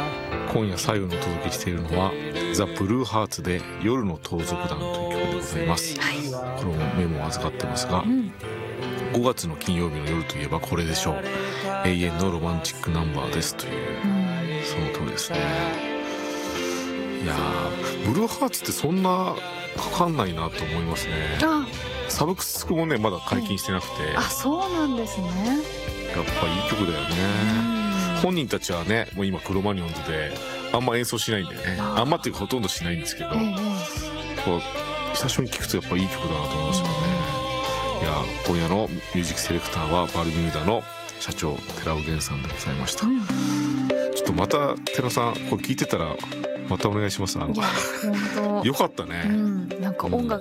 今夜最後にお届けしているのはザ・ブルーハーツで夜の盗賊団という曲でございます、このメモを預かってますが、5月の金曜日の夜といえばこれでしょう。永遠のロマンチックナンバーですという、その通りですね。いやブルーハーツってそんなかかんないなと思いますね。サブスクもねまだ解禁してなくて、 そうなんですね。 やっぱいい曲だよね。本人たちはねもう今クロマニヨンズであんま演奏しないんだよね。あんまっていうかほとんどしないんですけど、こう久しぶりに聴くとやっぱいい曲だなと思いますよね。いや今夜のミュージックセレクターはバルミューダの社長寺尾源さんでございました、ちょっとまた寺さんこれ聞いてたらまたお願いします。よかったね、 なんか音楽